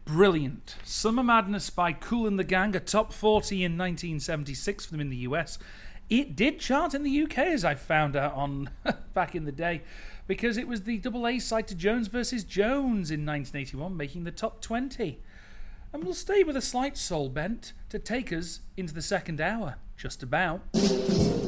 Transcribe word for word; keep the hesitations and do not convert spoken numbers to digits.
brilliant. Summer Madness by Kool and the Gang, a top forty in nineteen seventy-six for them in the U S. It did chart in the U K, as I found out on back in the day, because it was the double A side to Jones versus Jones in nineteen eighty-one, making the top twenty. And we'll stay with a slight soul bent to take us into the second hour, just about.